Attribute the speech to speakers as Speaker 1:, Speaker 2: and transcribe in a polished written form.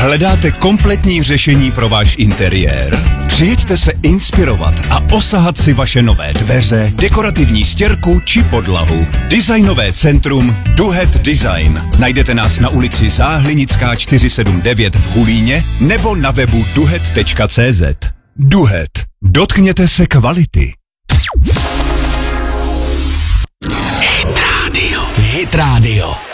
Speaker 1: Hledáte kompletní řešení pro váš interiér? Přijeďte se inspirovat a osahat si vaše nové dveře, dekorativní stěrku či podlahu. Designové centrum Duhet Design. Najdete nás na ulici Záhlinická 479 v Hulíně nebo na webu duhet.cz. Duhet. Dotkněte se kvality.
Speaker 2: Hit Radio.